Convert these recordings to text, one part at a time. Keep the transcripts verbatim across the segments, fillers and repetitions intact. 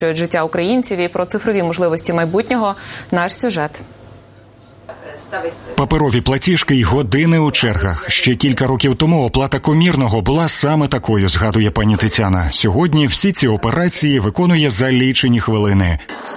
Життя українців і про цифрові можливості майбутнього наш сюжет. Паперові платіжки й години у чергах. Ще кілька років тому оплата комірного була саме такою, згадує пані Тетяна. Сьогодні всі ці операції виконує за лічені хвилини.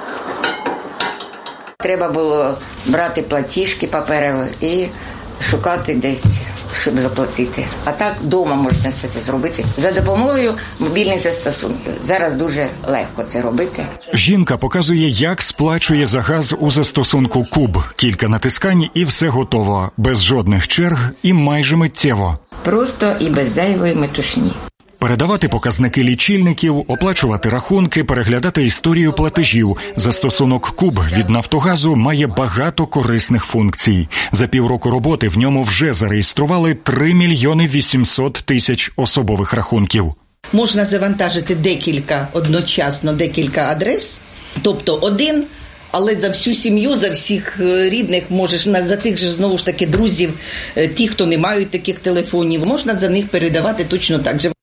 Треба було брати платіжки паперові і шукати десь, щоб заплатити. А так вдома можна все це зробити за допомогою мобільних застосунків. Зараз дуже легко це робити. Жінка показує, як сплачує за газ у застосунку Куб. Кілька натискань і все готово. Без жодних черг і майже миттєво. Просто і без зайвої метушні. Передавати показники лічильників, оплачувати рахунки, переглядати історію платежів. Застосунок Куб від «Нафтогазу» має багато корисних функцій. За півроку роботи в ньому вже зареєстрували три мільйони вісімсот тисяч особових рахунків. Можна завантажити декілька, одночасно декілька адрес, тобто один, але за всю сім'ю, за всіх рідних, можеш, за тих же, знову ж таки, друзів, ті, хто не мають таких телефонів, можна за них передавати точно так же.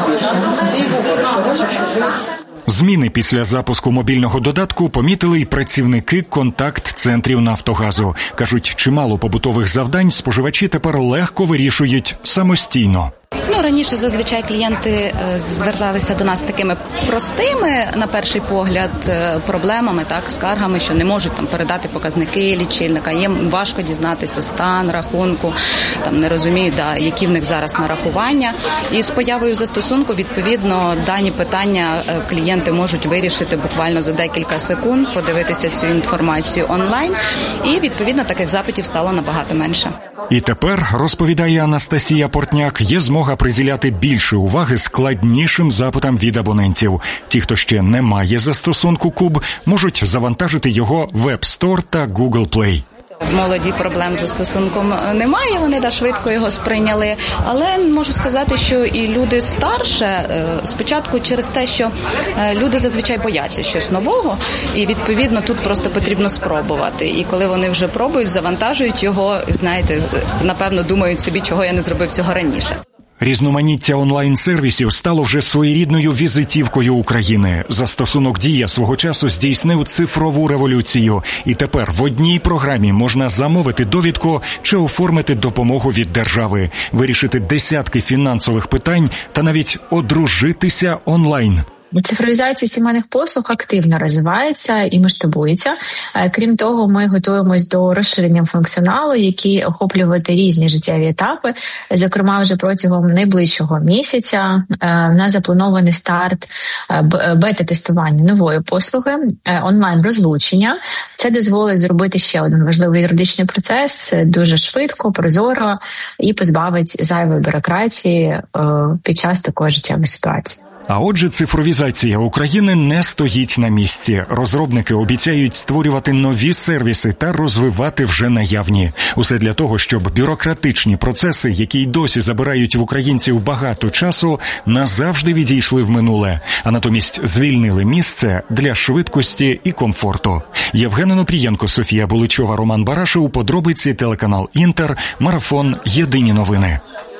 Зміни після запуску мобільного додатку помітили й працівники контакт-центрів «Нафтогазу». Кажуть, чимало побутових завдань споживачі тепер легко вирішують самостійно. Ну, раніше зазвичай клієнти зверталися до нас такими простими, на перший погляд, проблемами, так, скаргами, що не можуть там передати показники лічильника, їм важко дізнатися стан рахунку, там не розуміють, да, які в них зараз нарахування. І з появою застосунку, відповідно, дані питання клієнти можуть вирішити буквально за декілька секунд, подивитися цю інформацію онлайн, і, відповідно, таких запитів стало набагато менше. І тепер, розповідає Анастасія Портняк, є змога приділяти більше уваги складнішим запитам від абонентів. Ті, хто ще не має застосунку Куб, можуть завантажити його в App Store та Google Play. В молоді проблем з застосунком немає, вони да, швидко його сприйняли. Але можу сказати, що і люди старше, спочатку через те, що люди зазвичай бояться щось нового, і відповідно тут просто потрібно спробувати. І коли вони вже пробують, завантажують його, знаєте, напевно думають собі, чого я не зробив цього раніше. Різноманіття онлайн-сервісів стало вже своєрідною візитівкою України. Застосунок «Дія» свого часу здійснив цифрову революцію. І тепер в одній програмі можна замовити довідку чи оформити допомогу від держави, вирішити десятки фінансових питань та навіть одружитися онлайн. Цифровізація сімейних послуг активно розвивається і масштабується. Крім того, ми готуємось до розширення функціоналу, який охоплювати різні життєві етапи. Зокрема, вже протягом найближчого місяця в нас запланований старт бета-тестування нової послуги онлайн-розлучення. Це дозволить зробити ще один важливий юридичний процес дуже швидко, прозоро і позбавить зайвої бюрократії під час такої життєвої ситуації. А отже, цифровізація України не стоїть на місці. Розробники обіцяють створювати нові сервіси та розвивати вже наявні. Усе для того, щоб бюрократичні процеси, які й досі забирають в українців багато часу, назавжди відійшли в минуле, а натомість звільнили місце для швидкості і комфорту. Євген Онопрієнко, Софія Буличова, Роман Барашев, подробиці, телеканал «Інтер», марафон «Єдині новини».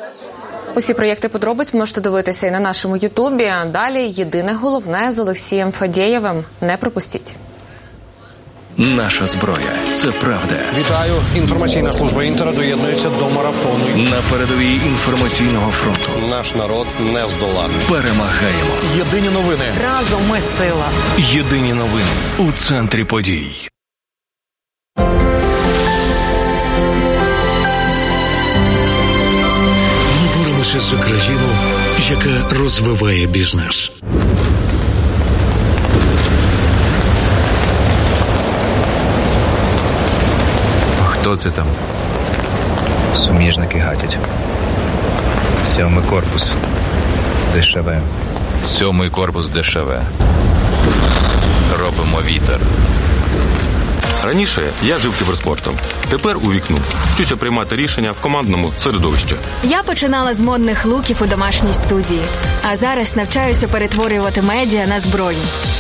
Усі проєкти подробиць можете дивитися і на нашому Ютубі. Далі єдине головне з Олексієм Фадєєвим. Не пропустіть. Наша зброя – це правда. Вітаю. Інформаційна служба «Інтера» доєднується до марафону. На передовій інформаційного фронту. Наш народ не здоланий. Перемагаємо. Єдині новини. Разом ми сила. Єдині новини у центрі подій. За країну, яка розвиває бізнес. Хто це там? Суміжники гатять. Сьомий корпус. ДШВ. Сьомий корпус ДШВ. Робимо вітер. Раніше я жив кіберспортом. Тепер у вікну. Вчуся приймати рішення в командному середовищі. Я починала з модних луків у домашній студії. А зараз навчаюся перетворювати медіа на зброю.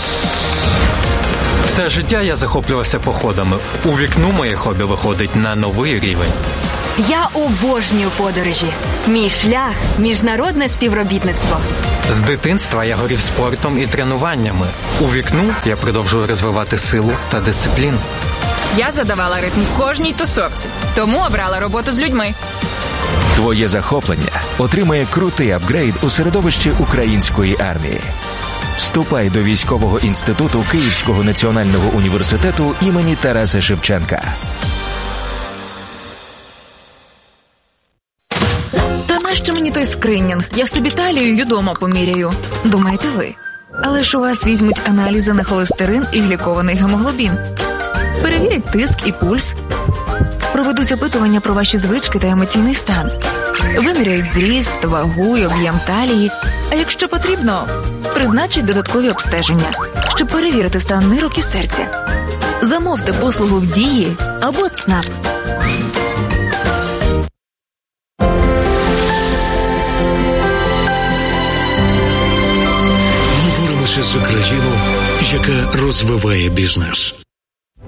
Все життя я захоплювався походами. У вікну моє хобі виходить на новий рівень. Я обожнюю подорожі. Мій шлях – міжнародне співробітництво. З дитинства я горів спортом і тренуваннями. У вікну я продовжую розвивати силу та дисципліну. Я задавала ритм кожній тусовці, тому обрала роботу з людьми. Твоє захоплення отримає крутий апгрейд у середовищі української армії. Вступай до військового інституту Київського національного університету імені Тараса Шевченка. Та нащо мені той скринінг? Я собі талію й удома поміряю. Думаєте ви? Але ж у вас візьмуть аналізи на холестерин і глікований гемоглобін. Перевірять тиск і пульс. Проведуть опитування про ваші звички та емоційний стан. Виміряють зріст, вагу й об'єм талії. А якщо потрібно, призначать додаткові обстеження, щоб перевірити стан нирок і серця. Замовте послугу в Дії або ЦНАП. Ми боремося за країну, яка розвиває бізнес.